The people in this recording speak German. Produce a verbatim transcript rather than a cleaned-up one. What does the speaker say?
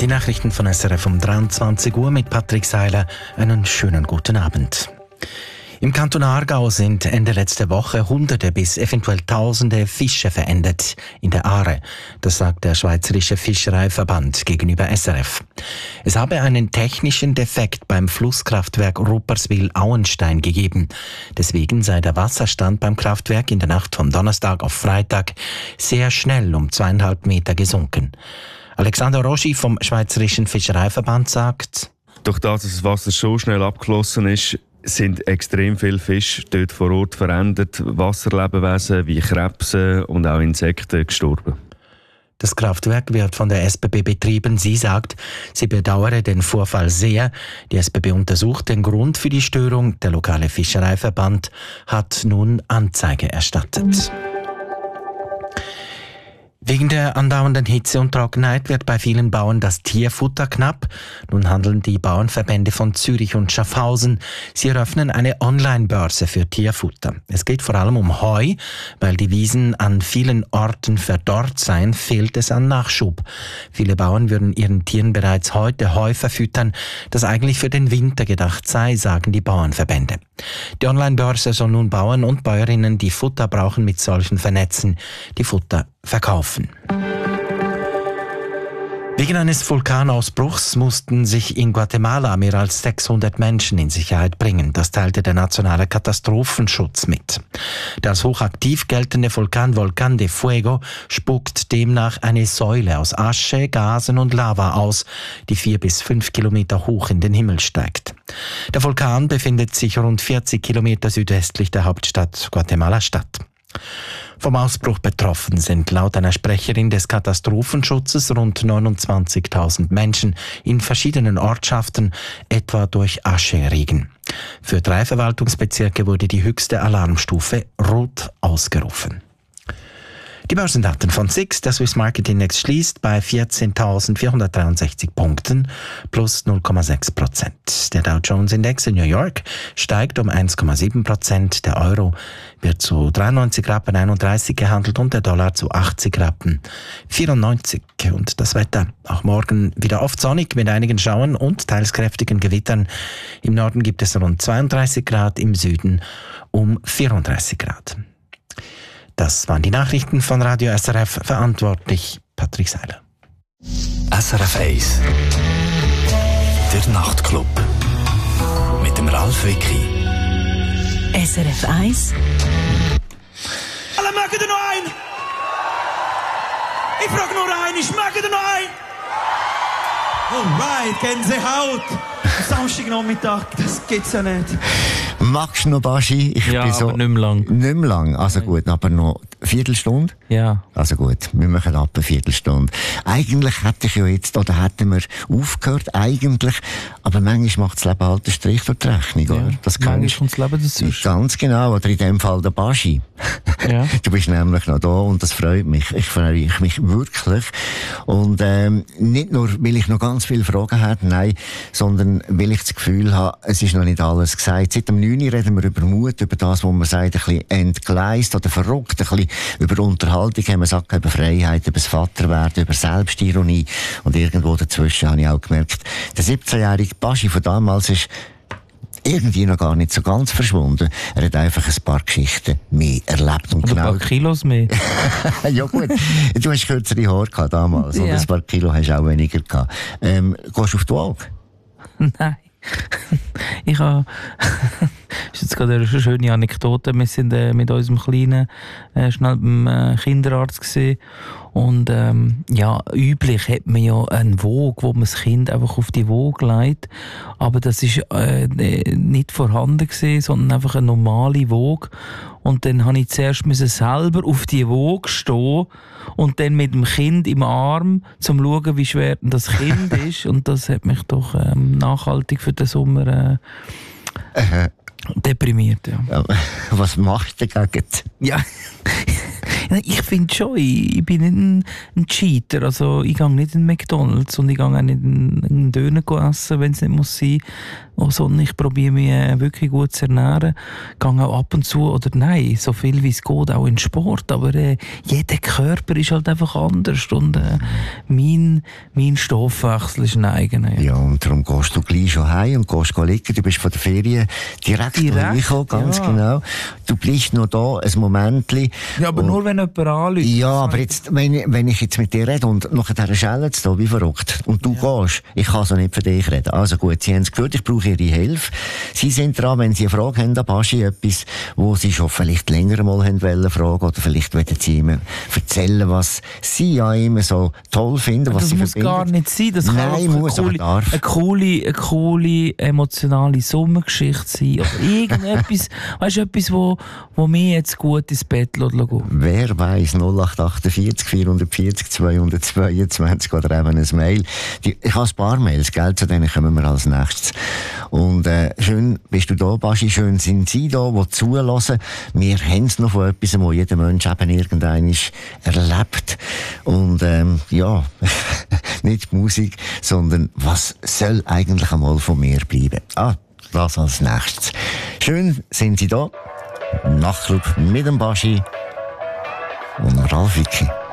Die Nachrichten von S R F um dreiundzwanzig Uhr mit Patrick Seiler. Einen schönen guten Abend. Im Kanton Aargau sind Ende letzter Woche Hunderte bis eventuell Tausende Fische verendet in der Aare. Das sagt der Schweizerische Fischereiverband gegenüber S R F. Es habe einen technischen Defekt beim Flusskraftwerk Rupperswil-Auenstein gegeben. Deswegen sei der Wasserstand beim Kraftwerk in der Nacht vom Donnerstag auf Freitag sehr schnell um zweieinhalb Meter gesunken. Alexander Roschi vom Schweizerischen Fischereiverband sagt: Durch das, dass das Wasser so schnell abgeflossen ist, sind extrem viele Fische dort vor Ort verändert. Wasserlebewesen wie Krebse und auch Insekten gestorben. Das Kraftwerk wird von der S B B betrieben. Sie sagt, sie bedauere den Vorfall sehr. Die S B B untersucht den Grund für die Störung. Der lokale Fischereiverband hat nun Anzeige erstattet. Wegen der andauernden Hitze und Trockenheit wird bei vielen Bauern das Tierfutter knapp. Nun handeln die Bauernverbände von Zürich und Schaffhausen. Sie eröffnen eine Online-Börse für Tierfutter. Es geht vor allem um Heu. Weil die Wiesen an vielen Orten verdorrt seien, fehlt es an Nachschub. Viele Bauern würden ihren Tieren bereits heute Heu verfüttern, das eigentlich für den Winter gedacht sei, sagen die Bauernverbände. Die Online-Börse soll nun Bauern und Bäuerinnen, die Futter brauchen, mit solchen vernetzen, die Futter verkaufen. Wegen eines Vulkanausbruchs mussten sich in Guatemala mehr als sechshundert Menschen in Sicherheit bringen. Das teilte der nationale Katastrophenschutz mit. Der als hochaktiv geltende Vulkan Volcán de Fuego spuckt demnach eine Säule aus Asche, Gasen und Lava aus, die vier bis fünf Kilometer hoch in den Himmel steigt. Der Vulkan befindet sich rund vierzig Kilometer südwestlich der Hauptstadt Guatemala-Stadt. Vom Ausbruch betroffen sind laut einer Sprecherin des Katastrophenschutzes rund neunundzwanzigtausend Menschen in verschiedenen Ortschaften, etwa durch Ascheregen. Für drei Verwaltungsbezirke wurde die höchste Alarmstufe Rot ausgerufen. Die Börsendaten von S I X, der Swiss Market Index, schließt bei vierzehntausendvierhundertdreiundsechzig Punkten plus null Komma sechs Prozent. Der Dow Jones Index in New York steigt um eins Komma sieben Prozent. Der Euro wird zu dreiundneunzig Rappen einunddreißig gehandelt und der Dollar zu achtzig Rappen vierundneunzig. Und das Wetter auch morgen wieder oft sonnig mit einigen Schauern und teils kräftigen Gewittern. Im Norden gibt es rund zweiunddreißig Grad, im Süden um vierunddreißig Grad. Das waren die Nachrichten von Radio S R F, verantwortlich Patrick Seiler. S R F eins Der Nachtclub mit dem Ralf Wicki. S R F eins Alle mögen ihr noch ein? Ich frage nur einen, ich möge ihr noch ein? Alright, Gänsehaut. Samstagnachmittag, das gibt's ja nicht. Magst du noch, Baschi? Ich ja, bin so aber nicht mehr lang. Nicht mehr lang, also Nein. gut, aber noch eine Viertelstunde? Ja. Also gut, wir machen ab eine Viertelstunde. Eigentlich hätte ich ja jetzt, oder hätten wir aufgehört, eigentlich, aber manchmal macht das Leben halt einen Strich durch die Rechnung, Ja, oder? Das manchmal kennst kommt das Leben dazu. Ganz genau, oder in dem Fall der Baschi. Ja. Du bist nämlich noch da und das freut mich. Ich freue mich wirklich. Und ähm, nicht nur, weil ich noch ganz viele Fragen habe, nein, sondern weil ich das Gefühl habe, es ist noch nicht alles gesagt. Seit dem neun reden wir über Mut, über das, was man sagt, ein bisschen entgleist oder verrückt, ein bisschen über Unterhaltung, haben wir gesagt, über Freiheit, über das Vaterwerden, über Selbstironie. Und irgendwo dazwischen habe ich auch gemerkt, der siebzehnjährige Baschi von damals ist irgendwie noch gar nicht so ganz verschwunden. Er hat einfach ein paar Geschichten mehr erlebt. Und, und genau ein paar Kilos mehr. Ja gut, du hast kürzere Haare gehabt damals, Ja. und ein paar Kilo hast du auch weniger gehabt. Ähm, gehst du auf die Waage? Nein. Ich habe. Das ist jetzt gerade eine schöne Anekdote. Wir sind äh, mit unserem Kleinen äh, schnell beim äh, Kinderarzt gesehen. Und ähm, ja, üblich hat man ja einen Waage, wo man das Kind einfach auf die Waage legt. Aber das ist äh, nicht vorhanden gewesen, sondern einfach eine normale Waage. Und dann musste ich zuerst müssen selber auf die Waage stehen und dann mit dem Kind im Arm, um zu schauen, wie schwer das Kind ist. Und das hat mich doch ähm, nachhaltig für den Sommer äh, deprimiert. Ja. Ja, was machst du dagegen? Ja, Ich finde schon, ich, ich bin nicht ein, ein Cheater. Also ich gehe nicht in McDonalds und ich gehe auch nicht in einen Döner essen, wenn es nicht muss sein. Oh, sondern ich probiere mich äh, wirklich gut zu ernähren. Ich gehe auch ab und zu, oder nein, so viel wie es geht, auch in Sport. Aber äh, jeder Körper ist halt einfach anders. Und äh, mein, mein Stoffwechsel ist ein eigener. Ja. Ja, und darum gehst du gleich schon heim und gehst liegen. Du bist von der Ferien direkt, Direkt reingekommen, ganz ja. genau. Du bleibst noch da ein Momentchen. Ja, aber und, nur, wenn jemand anruft. Ja, aber jetzt, wenn, ich- wenn ich jetzt mit dir rede und nachher schellen sie da wie verrückt und du ja. gehst, ich kann so nicht für dich reden. Also gut, Sie haben es gehört, ich brauche Ihre Hilfe. Sie sind dran, wenn Sie eine Frage haben, an Baschi, etwas, wo Sie schon vielleicht länger mal haben wollen fragen, oder vielleicht wollen Sie ihm erzählen, was Sie an ihm so toll finden, was das Sie muss verbindet. gar nicht sein. Das kann Nein, einfach muss, eine, aber coole, darf. eine, coole, eine coole, emotionale Sommergeschichte sein. Oder irgendetwas, weißt du, etwas, wo, wo mir jetzt gut ins Bett lässt. Wer weiss, null acht achtundvierzig vierhundertvierzig zweihundertzweiundzwanzig oder eben ein Mail. Die, ich habe ein paar Mails, gell, zu denen kommen wir als nächstes. Und äh, schön bist du da, Baschi, schön sind Sie da, die zulassen. Wir haben es noch von etwas, wo jeder Mensch eben irgendein erlebt. Und ähm, ja, nicht die Musik, sondern was soll eigentlich einmal von mir bleiben? Ah, das als nächstes. Schön sind Sie da. Nachtclub mit dem Baschi und Ralf Wicki.